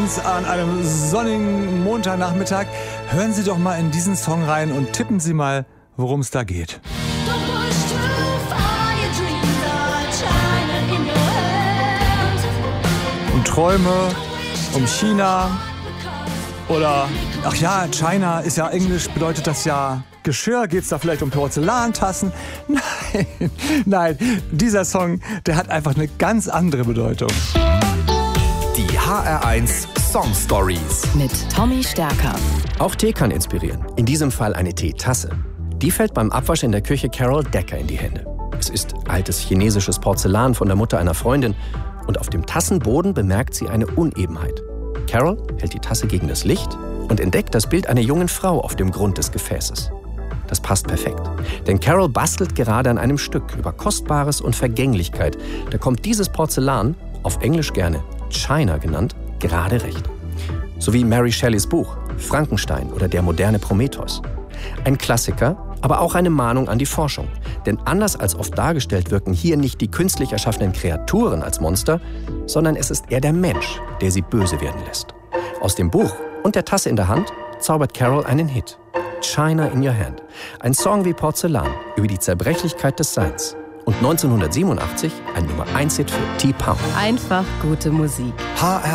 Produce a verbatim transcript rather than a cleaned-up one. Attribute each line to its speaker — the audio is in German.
Speaker 1: eins an einem sonnigen Montagnachmittag. Hören Sie doch mal in diesen Song rein und tippen Sie mal, worum es da geht. Um Träume, um China oder, ach ja, China ist ja Englisch, bedeutet das ja Geschirr. Geht es da vielleicht um Porzellantassen? Nein, nein, dieser Song, der hat einfach eine ganz andere Bedeutung.
Speaker 2: Die H R eins Song Stories
Speaker 3: mit Tommy Stärker.
Speaker 4: Auch Tee kann inspirieren. In diesem Fall eine Teetasse. Die fällt beim Abwasch in der Küche Carol Decker in die Hände. Es ist altes chinesisches Porzellan von der Mutter einer Freundin und auf dem Tassenboden bemerkt sie eine Unebenheit. Carol hält die Tasse gegen das Licht und entdeckt das Bild einer jungen Frau auf dem Grund des Gefäßes. Das passt perfekt, denn Carol bastelt gerade an einem Stück über Kostbares und Vergänglichkeit. Da kommt dieses Porzellan, auf Englisch gerne China genannt, gerade recht. So wie Mary Shelleys Buch Frankenstein oder der moderne Prometheus. Ein Klassiker, aber auch eine Mahnung an die Forschung. Denn anders als oft dargestellt wirken hier nicht die künstlich erschaffenen Kreaturen als Monster, sondern es ist eher der Mensch, der sie böse werden lässt. Aus dem Buch und der Tasse in der Hand zaubert Carol einen Hit. China in Your Hand. Ein Song wie Porzellan über die Zerbrechlichkeit des Seins. Und neunzehnhundertsiebenundachtzig ein Nummer eins Hit für T-Pound.
Speaker 3: Einfach gute Musik.
Speaker 2: H R